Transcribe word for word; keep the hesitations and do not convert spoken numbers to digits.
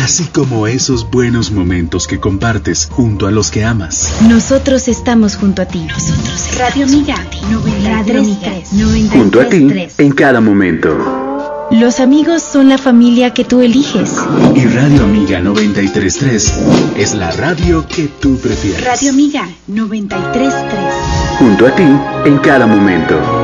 así como esos buenos momentos que compartes junto a los que amas. Nosotros estamos junto a ti. Nosotros Radio Amiga noventa y tres tres. Junto a ti en cada momento. Los amigos son la familia que tú eliges. Y Radio Amiga noventa y tres tres es la radio que tú prefieres. Radio Amiga noventa y tres tres. Junto a ti en cada momento.